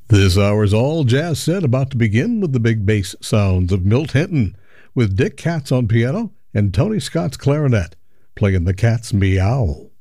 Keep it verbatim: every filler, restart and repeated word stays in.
This hour's all jazz set about to begin with the big bass sounds of Milt Hinton, with Dick Katz on piano and Tony Scott's clarinet, playing the cat's meow.